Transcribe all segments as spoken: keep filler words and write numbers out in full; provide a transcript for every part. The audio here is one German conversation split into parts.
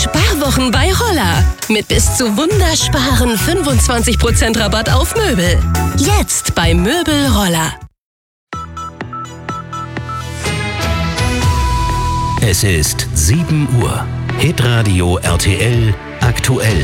Sparwochen bei Roller. Mit bis zu wundersparen fünfundzwanzig Prozent Rabatt auf Möbel. Jetzt bei Möbel Roller. Es ist sieben Uhr. Hitradio R T L aktuell.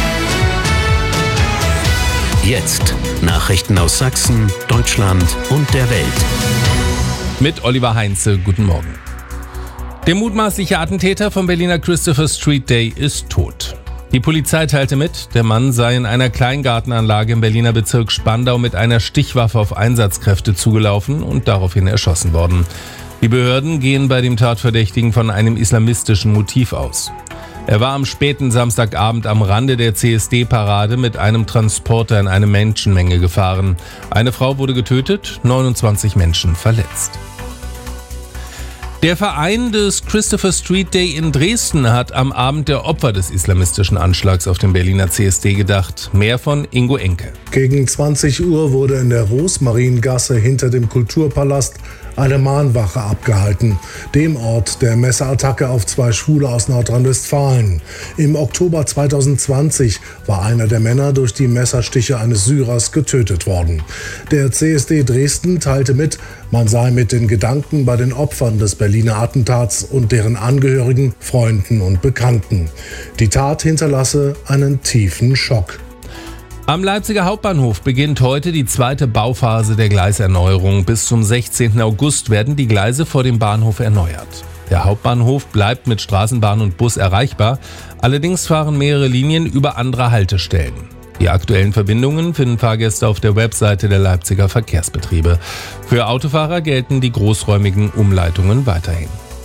Jetzt Nachrichten aus Sachsen, Deutschland und der Welt. Mit Oliver Heinze, guten Morgen. Der mutmaßliche Attentäter vom Berliner Christopher Street Day ist tot. Die Polizei teilte mit, der Mann sei in einer Kleingartenanlage im Berliner Bezirk Spandau mit einer Stichwaffe auf Einsatzkräfte zugelaufen und daraufhin erschossen worden. Die Behörden gehen bei dem Tatverdächtigen von einem islamistischen Motiv aus. Er war am späten Samstagabend am Rande der C S D-Parade mit einem Transporter in eine Menschenmenge gefahren. Eine Frau wurde getötet, neunundzwanzig Menschen verletzt. Der Verein des Christopher Street Day in Dresden hat am Abend der Opfer des islamistischen Anschlags auf dem Berliner C S D gedacht. Mehr von Ingo Enke. Gegen zwanzig Uhr wurde in der Rosmaringasse hinter dem Kulturpalast eine Mahnwache abgehalten, dem Ort der Messerattacke auf zwei Schwule aus Nordrhein-Westfalen. Im Oktober zweitausendzwanzig war einer der Männer durch die Messerstiche eines Syrers getötet worden. Der C S D Dresden teilte mit, man sei mit den Gedanken bei den Opfern des Berliner Attentats und deren Angehörigen, Freunden und Bekannten. Die Tat hinterlasse einen tiefen Schock. Am Leipziger Hauptbahnhof beginnt heute die zweite Bauphase der Gleiserneuerung. Bis zum sechzehnten August werden die Gleise vor dem Bahnhof erneuert. Der Hauptbahnhof bleibt mit Straßenbahn und Bus erreichbar. Allerdings fahren mehrere Linien über andere Haltestellen. Die aktuellen Verbindungen finden Fahrgäste auf der Webseite der Leipziger Verkehrsbetriebe. Für Autofahrer gelten die großräumigen Umleitungen weiterhin.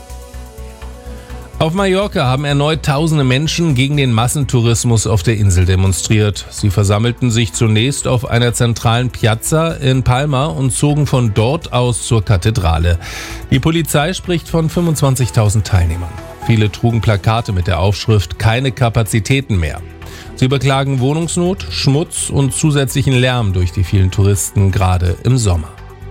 Auf Mallorca haben erneut tausende Menschen gegen den Massentourismus auf der Insel demonstriert. Sie versammelten sich zunächst auf einer zentralen Piazza in Palma und zogen von dort aus zur Kathedrale. Die Polizei spricht von fünfundzwanzigtausend Teilnehmern. Viele trugen Plakate mit der Aufschrift „Keine Kapazitäten mehr". Sie beklagen Wohnungsnot, Schmutz und zusätzlichen Lärm durch die vielen Touristen, gerade im Sommer.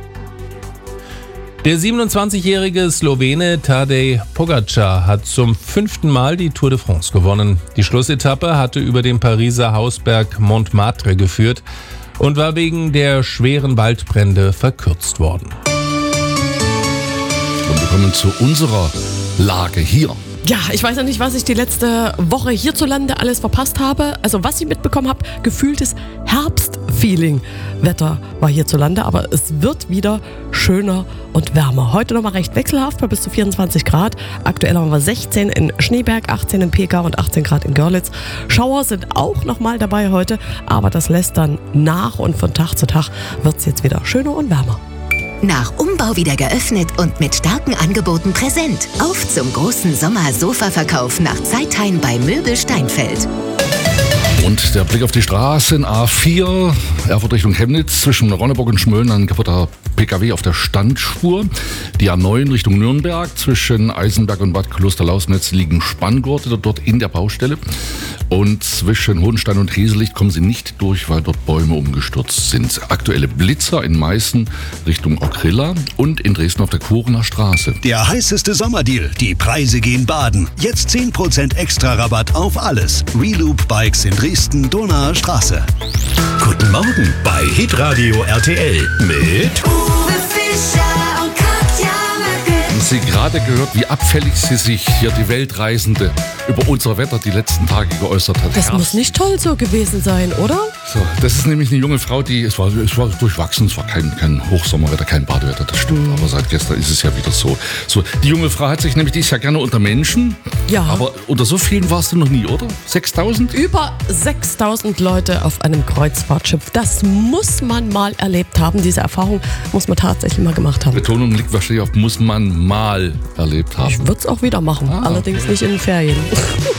Der siebenundzwanzigjährige Slowene Tadej Pogačar hat zum fünften Mal die Tour de France gewonnen. Die Schlussetappe hatte über den Pariser Hausberg Montmartre geführt und war wegen der schweren Waldbrände verkürzt worden. Und wir kommen zu unserer Lage hier. Ja, ich weiß ja nicht, was ich die letzte Woche hierzulande alles verpasst habe. Also was ich mitbekommen habe, gefühltes Herbstfeeling. Wetter war hierzulande, aber es wird wieder schöner und wärmer. Heute nochmal recht wechselhaft bei bis zu vierundzwanzig Grad. Aktuell haben wir sechzehn in Schneeberg, achtzehn in Pekau und achtzehn Grad in Görlitz. Schauer sind auch nochmal dabei heute, aber das lässt dann nach und von Tag zu Tag wird es jetzt wieder schöner und wärmer. Nach Umbau wieder geöffnet und mit starken Angeboten präsent. Auf zum großen Sommer-Sofa-Verkauf nach Zeitheim bei Möbel Steinfeld. Und der Blick auf die Straßen A vier, Erfurt Richtung Chemnitz, zwischen Ronneburg und Schmölln, ein kaputter P K W auf der Standspur. Die A neun Richtung Nürnberg, zwischen Eisenberg und Bad Klosterlausnitz liegen Spanngurte dort in der Baustelle. Und zwischen Hohenstein und Heselicht kommen sie nicht durch, weil dort Bäume umgestürzt sind. Aktuelle Blitzer in Meißen Richtung Okrilla und in Dresden auf der Kurener Straße. Der heißeste Sommerdeal. Die Preise gehen baden. Jetzt zehn Prozent extra Rabatt auf alles. Reloop Bikes in Dresden, Donauer Straße. Guten Morgen bei Hitradio R T L mit Uwe Fischer und Katja Möcke. Haben Sie gerade gehört, wie abfällig sie sich hier die Weltreisende über unser Wetter die letzten Tage geäußert hat? Das Herbst. muss nicht toll so gewesen sein, oder? So, das ist nämlich eine junge Frau, die, es war, es war durchwachsen, es war kein, kein Hochsommerwetter, kein Badewetter, das stimmt, aber seit gestern ist es ja wieder so. So, die junge Frau hat sich nämlich, die ist ja gerne unter Menschen, Ja. aber unter so vielen warst du noch nie, oder? sechstausend? Über sechstausend Leute auf einem Kreuzfahrtschiff. Das muss man mal erlebt haben. Diese Erfahrung muss man tatsächlich mal gemacht haben. Betonung liegt wahrscheinlich auf, muss man mal erlebt haben. Ich würde es auch wieder machen, Ah, allerdings nicht in den Ferien.